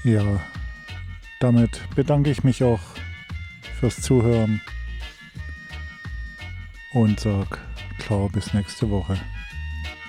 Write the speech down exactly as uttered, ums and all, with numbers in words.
Ja, damit bedanke ich mich auch fürs Zuhören und sag klar bis nächste Woche.